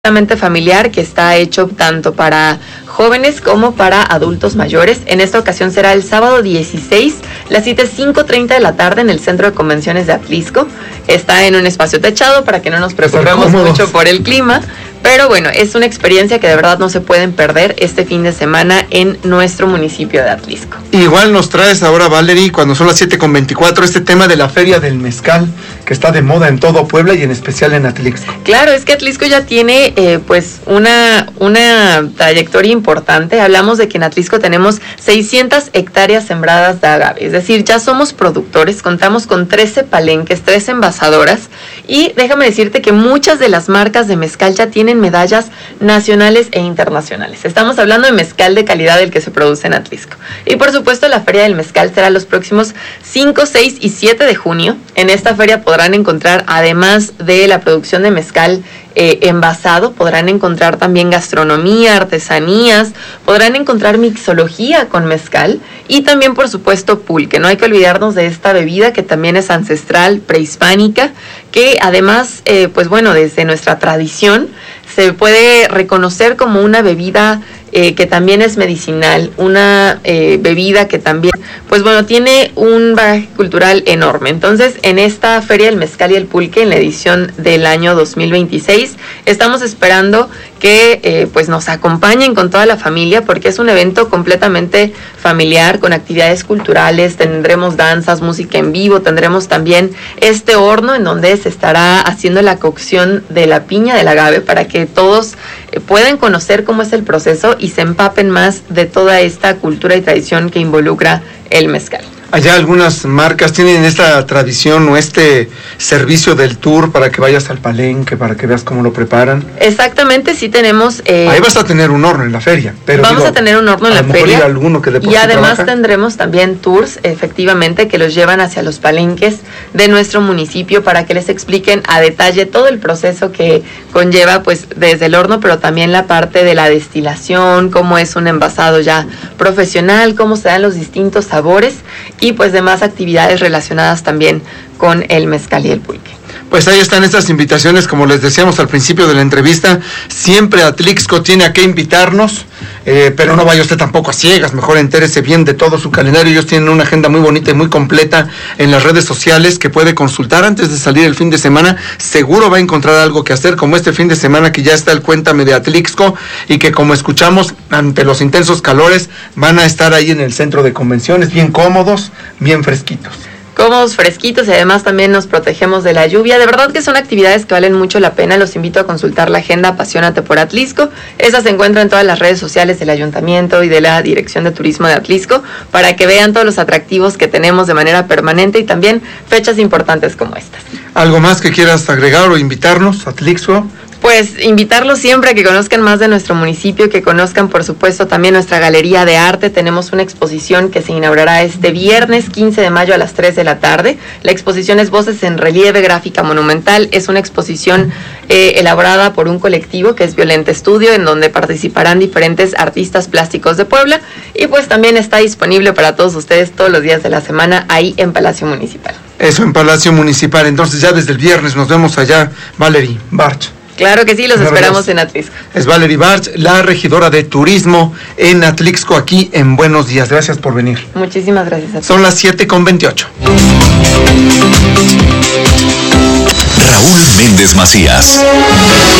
familiar que está hecho tanto para jóvenes como para adultos mayores. En esta ocasión será el sábado 16, la cita es 5:30 de la tarde en el Centro de Convenciones de Atlisco. Está en un espacio techado para que no nos preocupemos mucho por el clima. Pero bueno, es una experiencia que de verdad no se pueden perder este fin de semana en nuestro municipio de Atlisco. Igual nos traes ahora, Valerie, cuando son las 7:24, este tema de la Feria del Mezcal, que está de moda en todo Puebla y en especial en Atlisco. Claro, es que Atlisco ya tiene pues una trayectoria importante. Hablamos de que en Atlisco tenemos 600 hectáreas sembradas de agave. Es decir, ya somos productores, contamos con 13 palenques, 3 envasadoras. Y déjame decirte que muchas de las marcas de mezcal ya tienen medallas nacionales e internacionales. Estamos hablando de mezcal de calidad del que se produce en Atlisco. Y por supuesto la Feria del Mezcal será los próximos 5, 6 y 7 de junio. En esta feria podrán encontrar, además de la producción de mezcal envasado, podrán encontrar también gastronomía, artesanías, podrán encontrar mixología con mezcal y también por supuesto pulque. No hay que olvidarnos de esta bebida que también es ancestral, prehispánica, que además, pues bueno, desde nuestra tradición se puede reconocer como una bebida que también es medicinal, una bebida que también, pues bueno, tiene un bagaje cultural enorme. Entonces, en esta Feria del Mezcal y el Pulque, en la edición del año 2026, estamos esperando que pues nos acompañen con toda la familia, porque es un evento completamente familiar, con actividades culturales, tendremos danzas, música en vivo, tendremos también este horno en donde se estará haciendo la cocción de la piña del agave, para que todos puedan conocer cómo es el proceso y se empapen más de toda esta cultura y tradición que involucra el mezcal. Allá algunas marcas tienen esta tradición o este servicio del tour para que vayas al palenque, para que veas cómo lo preparan. Exactamente, sí tenemos... ahí vas a tener un horno en la feria. Pero vamos a tener un horno en la feria. Alguno que de por y sí además trabaja. Tendremos también tours, efectivamente, que los llevan hacia los palenques de nuestro municipio para que les expliquen a detalle todo el proceso que conlleva, pues, desde el horno, pero también la parte de la destilación, cómo es un envasado ya profesional, cómo se dan los distintos sabores y pues demás actividades relacionadas también con el mezcal y el pulque. Pues ahí están estas invitaciones, como les decíamos al principio de la entrevista, siempre Atlisco tiene a qué invitarnos, pero no vaya usted tampoco a ciegas, mejor entérese bien de todo su calendario. Ellos tienen una agenda muy bonita y muy completa en las redes sociales que puede consultar antes de salir el fin de semana. Seguro va a encontrar algo que hacer, como este fin de semana que ya está el Cuéntame de Atlisco, y que, como escuchamos, ante los intensos calores van a estar ahí en el centro de convenciones, bien cómodos, bien fresquitos. Cómodos, fresquitos, y además también nos protegemos de la lluvia. De verdad que son actividades que valen mucho la pena. Los invito a consultar la agenda Apasionate por Atlisco. Esa se encuentra en todas las redes sociales del Ayuntamiento y de la Dirección de Turismo de Atlisco, para que vean todos los atractivos que tenemos de manera permanente y también fechas importantes como estas. ¿Algo más que quieras agregar o invitarnos a Atlisco? Pues invitarlos siempre a que conozcan más de nuestro municipio, que conozcan por supuesto también nuestra galería de arte. Tenemos una exposición que se inaugurará este viernes 15 de mayo a las 3 de la tarde. La exposición es Voces en Relieve, Gráfica Monumental. Es una exposición elaborada por un colectivo que es Violenta Estudio, en donde participarán diferentes artistas plásticos de Puebla, y pues también está disponible para todos ustedes todos los días de la semana ahí en Palacio Municipal. Eso, en Palacio Municipal. Entonces ya desde el viernes nos vemos allá. Valerie Barch. Claro que sí, los esperamos en Atlisco. Es Valerie Barch, la regidora de turismo en Atlisco, aquí en Buenos Días. Gracias por venir. Muchísimas gracias a ti. Son las 7:28. Raúl Méndez Macías.